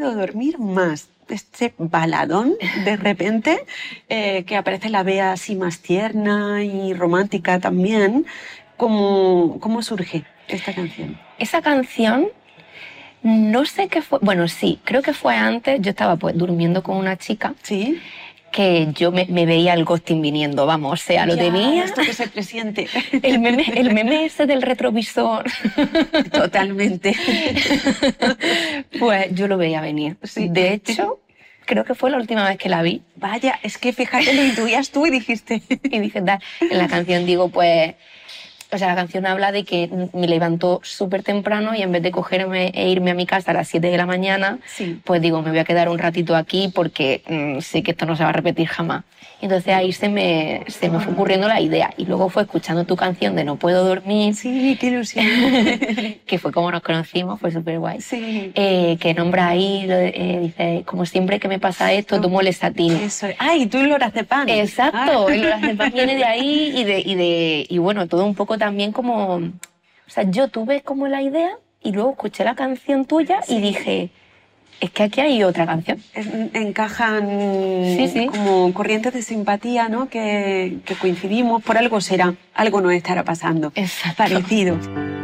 puedo dormir más. Este baladón, de repente, que aparece la Bea así más tierna y romántica también. ¿Cómo surge esta canción? Esa canción, no sé qué fue... Bueno, sí, creo que fue antes. Yo estaba pues durmiendo con una chica. ¿Sí? Que yo me veía el ghosting viniendo, vamos, o sea, lo tenía... Esto que se presiente. El meme ese del retrovisor. Totalmente. Pues yo lo veía venir. Sí. De hecho, creo que fue la última vez que la vi. Vaya, es que fíjate, lo intuías tú y dijiste... Y dije, en la canción digo, pues... O sea, la canción habla de que me levantó súper temprano y en vez de cogerme e irme a mi casa a las 7 de la mañana, Sí. pues digo, me voy a quedar un ratito aquí porque sé que esto no se va a repetir jamás. Entonces ahí se me fue ocurriendo la idea. Y luego fue escuchando tu canción de No puedo dormir. Sí, qué ilusión. Que fue como nos conocimos, fue súper guay. Sí. Que nombra ahí, dice, como siempre que me pasa esto, tomo el estatín. Eso. Y tú el lorazepam. Exacto, el lorazepam viene de ahí y bueno, todo un poco también como... O sea, yo tuve como la idea y luego escuché la canción tuya y dije, es que aquí hay otra canción. Encajan Sí. como corrientes de simpatía, ¿no? Que coincidimos, por algo será, algo nos estará pasando. Exacto. Parecido.